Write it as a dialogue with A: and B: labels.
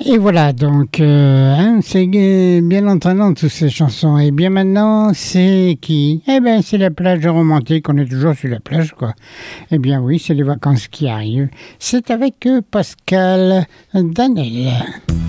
A: Et voilà, donc, c'est bien entendu toutes ces chansons. Et bien maintenant, c'est qui? Eh bien, c'est la plage romantique, on est toujours sur la plage, quoi. Eh bien oui, c'est les vacances qui arrivent. C'est avec Pascal Danel.